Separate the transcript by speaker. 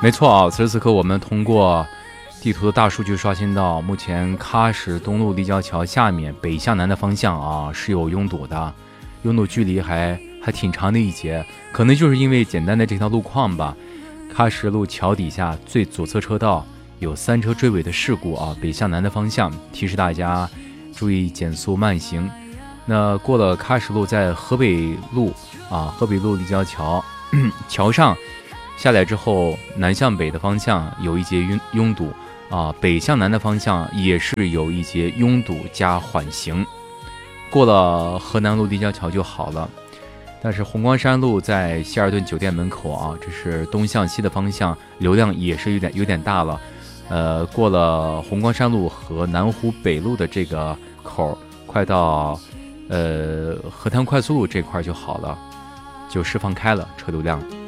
Speaker 1: 没错啊，此时此刻我们通过地图的大数据刷新到，目前喀什东路立交桥下面北向南的方向啊是有拥堵的，拥堵距离还挺长的一截，可能就是因为简单的这条路况吧。喀什路桥底下最左侧车道有3车追尾的事故啊，北向南的方向，提示大家注意减速慢行。那过了喀什路，在河北路立交桥桥上下来之后，南向北的方向有一节拥堵啊，北向南的方向也是有一节拥堵加缓行。过了河南路立交桥就好了。但是红光山路在希尔顿酒店门口啊，这是东向西的方向，流量也是有点大了。过了红光山路和南湖北路的这个口，快到河滩快速路这块就好了，就释放开了车流量。